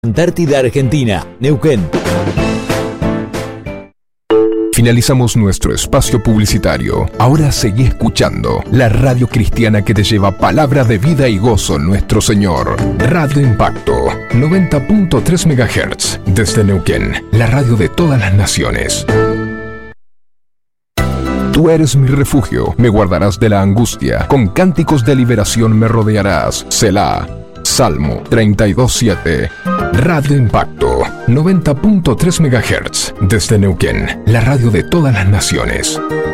Antártida Argentina, Neuquén. Finalizamos nuestro espacio publicitario. Ahora seguí escuchando la radio cristiana que te lleva palabra de vida y gozo en nuestro Señor. Radio Impacto, 90.3 MHz, desde Neuquén, la radio de todas las naciones. Tú eres mi refugio, me guardarás de la angustia, con cánticos de liberación me rodearás. Selah. Salmo 32:7. Radio Impacto, 90.3 MHz, desde Neuquén, la radio de todas las naciones.